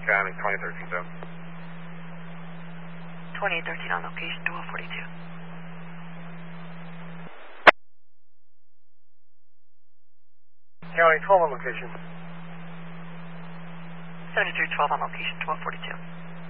County 2013 zone. 2813 on location 1242. County 12 on location. 7312 on location 1242.